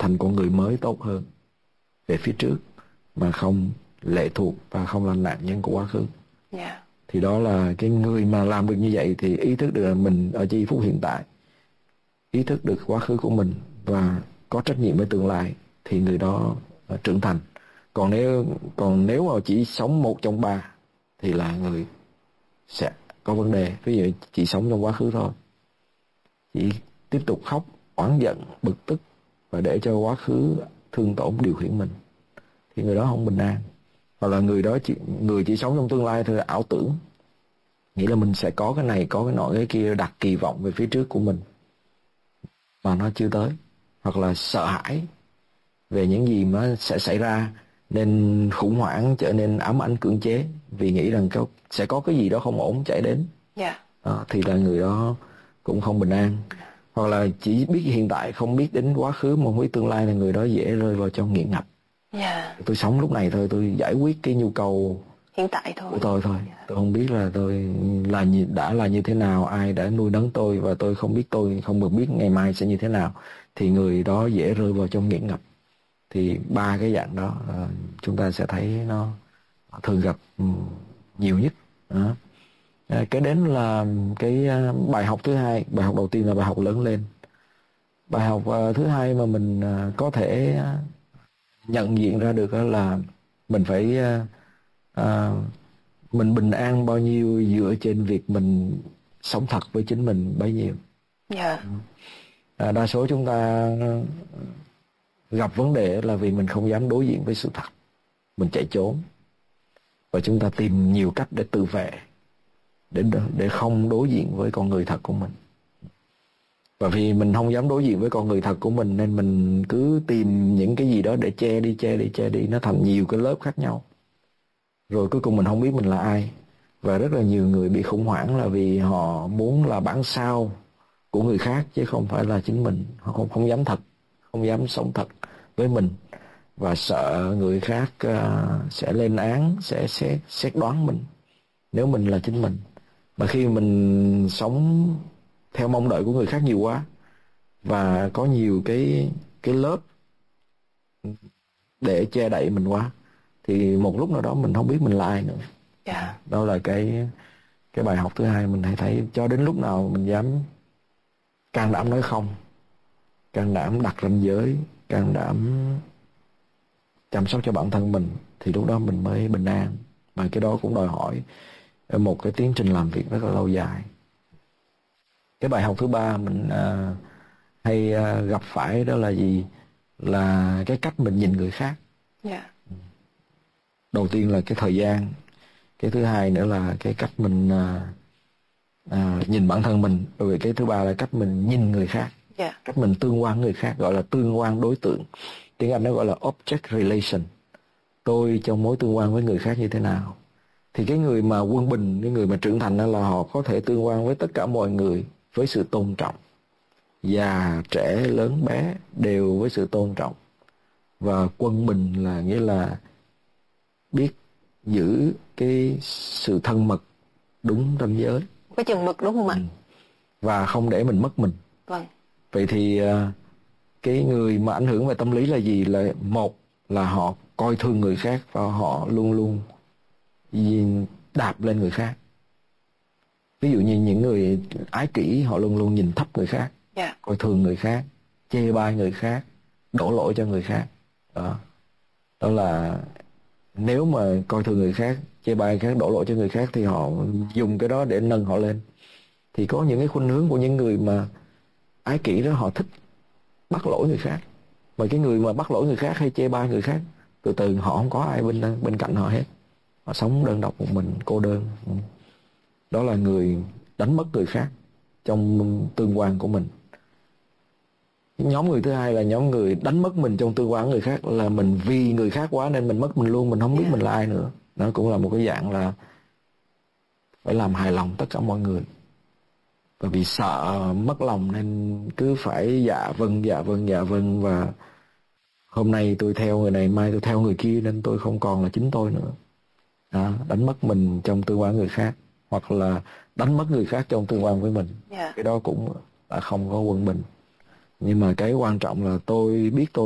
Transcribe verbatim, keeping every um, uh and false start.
thành con người mới tốt hơn về phía trước, mà không lệ thuộc và không là nạn nhân của quá khứ. Yeah. Thì đó là cái người mà làm được như vậy thì ý thức được là mình ở giây phút hiện tại, ý thức được quá khứ của mình và có trách nhiệm với tương lai, thì người đó uh, trưởng thành. Còn nếu còn nếu mà chỉ sống một trong ba thì là người sẽ có vấn đề. Ví dụ chỉ sống trong quá khứ thôi, chỉ tiếp tục khóc, oán giận, bực tức và để cho quá khứ thương tổn điều khiển mình, thì người đó không bình an. Hoặc là người đó chỉ, người chỉ sống trong tương lai thôi, ảo tưởng, nghĩ là mình sẽ có cái này, có cái nọ, cái kia, đặt kỳ vọng về phía trước của mình mà nó chưa tới. Hoặc là sợ hãi về những gì mà sẽ xảy ra nên khủng hoảng, trở nên ám ảnh cưỡng chế vì nghĩ rằng có, sẽ có cái gì đó không ổn chạy đến. Yeah. À, thì là người đó cũng không bình an. Hoặc là chỉ biết hiện tại, không biết đến quá khứ mà không biết tương lai, là người đó dễ rơi vào trong nghiện ngập. Yeah. Tôi sống lúc này thôi, tôi giải quyết cái nhu cầu hiện tại thôi của tôi thôi. Yeah. Tôi không biết là tôi là như, đã là như thế nào, ai đã nuôi nấng tôi, và tôi không biết tôi không được biết ngày mai sẽ như thế nào, thì người đó dễ rơi vào trong nghiện ngập. Thì ba cái dạng đó uh, chúng ta sẽ thấy nó thường gặp um, nhiều nhất. Đó. Uh, cái đến là cái uh, bài học thứ hai. Bài học đầu tiên là bài học lớn lên. Bài học uh, thứ hai mà mình uh, có thể uh, nhận diện ra được uh, là mình phải uh, uh, mình bình an bao nhiêu dựa trên việc mình sống thật với chính mình bấy nhiêu. Yeah. uh, đa số chúng ta gặp vấn đề là vì mình không dám đối diện với sự thật, mình chạy trốn và chúng ta tìm nhiều cách để tự vệ, để để không đối diện với con người thật của mình. Và vì mình không dám đối diện với con người thật của mình nên mình cứ tìm những cái gì đó để che đi, che đi, che đi, nó thành nhiều cái lớp khác nhau. Rồi cuối cùng mình không biết mình là ai. Và rất là nhiều người bị khủng hoảng là vì họ muốn là bản sao của người khác chứ không phải là chính mình. Họ không, không dám thật, không dám sống thật với mình, và sợ người khác uh, sẽ lên án, sẽ xét, xét đoán mình nếu mình là chính mình. Mà khi mình sống theo mong đợi của người khác nhiều quá và có nhiều cái cái lớp để che đậy mình quá, thì một lúc nào đó mình không biết mình là ai nữa. Yeah. Đó là cái cái bài học thứ hai mình hay thấy. Cho đến lúc nào mình dám can đảm nói không, can đảm đặt ranh giới, can đảm chăm sóc cho bản thân mình, thì lúc đó mình mới bình an. Mà cái đó cũng đòi hỏi một cái tiến trình làm việc rất là lâu dài. Cái bài học thứ ba mình uh, hay uh, gặp phải đó là gì? Là cái cách mình nhìn người khác. Yeah. Đầu tiên là cái thời gian. Cái thứ hai nữa là cái cách mình uh, uh, nhìn bản thân mình. Rồi cái thứ ba là cách mình nhìn người khác. Yeah. Cách mình tương quan người khác, gọi là tương quan đối tượng. Tiếng Anh nó gọi là object relation. Tôi trong mối tương quan với người khác như thế nào? Thì cái người mà quân bình, cái người mà trưởng thành đó là họ có thể tương quan với tất cả mọi người với sự tôn trọng. Già, trẻ, lớn, bé đều với sự tôn trọng. Và quân bình là nghĩa là biết giữ cái sự thân mật đúng ranh giới. Cái chừng mực đúng không ạ? Ừ. Và không để mình mất mình. Vâng. Vậy thì cái người mà ảnh hưởng về tâm lý là gì? Là một là họ coi thường người khác và họ luôn luôn đạp lên người khác. Ví dụ như những người ái kỷ, họ luôn luôn nhìn thấp người khác. Yeah. Coi thường người khác, chê bai người khác, đổ lỗi cho người khác. Đó. Đó là nếu mà coi thường người khác, chê bai người khác, đổ lỗi cho người khác thì họ dùng cái đó để nâng họ lên. Thì có những cái khuynh hướng của những người mà ái kỷ đó, họ thích bắt lỗi người khác. Mà cái người mà bắt lỗi người khác hay chê bai người khác, từ từ họ không có ai bên bên cạnh họ hết. Họ sống đơn độc một mình, cô đơn. Đó là người đánh mất người khác trong tương quan của mình. Nhóm người thứ hai là nhóm người đánh mất mình trong tương quan người khác, là mình vì người khác quá nên mình mất mình luôn, mình không biết mình là ai nữa. Nó cũng là một cái dạng là phải làm hài lòng tất cả mọi người. Và vì sợ mất lòng nên cứ phải dạ vâng, dạ vâng, dạ vâng. Và hôm nay tôi theo người này, mai tôi theo người kia, nên tôi không còn là chính tôi nữa. Đó, đánh mất mình trong tương quan người khác. Hoặc là đánh mất người khác trong tương quan với mình. Yeah. Cái đó cũng là không có quân bình. Nhưng mà cái quan trọng là tôi biết tôi